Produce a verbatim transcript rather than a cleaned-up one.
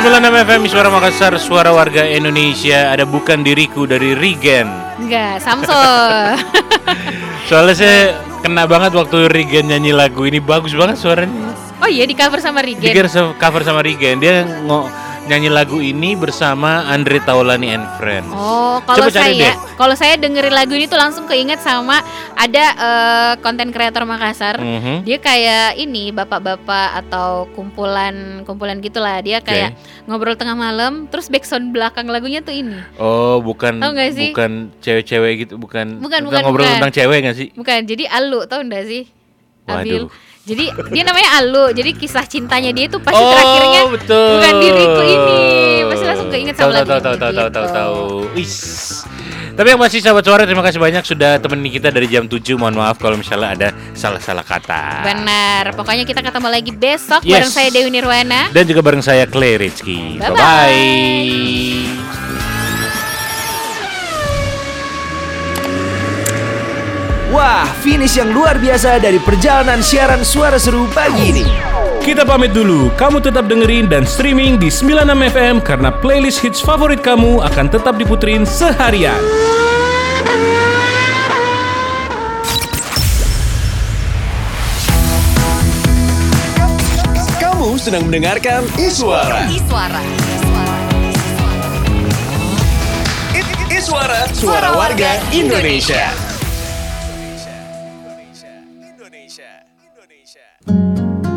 sembilan puluh enam F M Suara Makassar, suara warga Indonesia. Ada Bukan Diriku dari Regen. Enggak, Samsul. Soalnya saya kena banget waktu Regen nyanyi lagu ini. Bagus banget suaranya. Oh iya, di cover sama Regen. Di cover sama Regen. Dia ngo- nyanyi lagu ini bersama Andre Taulani and Friends. Oh, kalau saya kalau saya dengerin lagu ini tuh langsung keinget sama ada uh, konten kreator Makassar. Mm-hmm. Dia kayak ini bapak-bapak atau kumpulan kumpulan gitulah. Dia kayak okay. ngobrol tengah malam, terus backsound belakang lagunya tuh ini. Oh, bukan bukan cewek-cewek gitu, bukan. Bukan, bukan ngobrol bukan. tentang cewek nggak sih? Bukan. Jadi Alu, tau nggak sih? Waduh. Abil. Jadi dia namanya Alu. Jadi kisah cintanya dia itu pasti oh, terakhirnya betul. Bukan Diriku ini. Pasti langsung keinget sama lagu tahu, tahu, tahu, tahu, tahu, tahu. Wis. Tapi yang masih sahabat suara, terima kasih banyak sudah temenin kita dari jam tujuh. Mohon maaf kalau misalnya ada salah-salah kata. Benar. Pokoknya kita ketemu lagi besok yes. bareng saya Dewi Nirwana dan juga bareng saya Clay Rizky. Bye bye. Wah, finish yang luar biasa dari perjalanan siaran Suara Seru pagi ini. Kita pamit dulu. Kamu tetap dengerin dan streaming di sembilan puluh enam F M karena playlist hits favorit kamu akan tetap diputerin seharian. Kamu sedang mendengarkan Iswara. Iswara. Iswara, suara warga Indonesia.